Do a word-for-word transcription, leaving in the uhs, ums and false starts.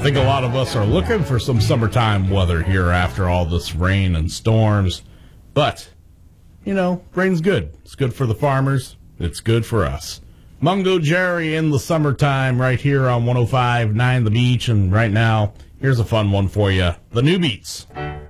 think a lot of us are looking for some summertime weather here after all this rain and storms. But, you know, rain's good. It's good for the farmers. It's good for us. Mungo Jerry in the summertime right here on one oh five point nine The Beach. And right now, here's a fun one for you. The New Beats.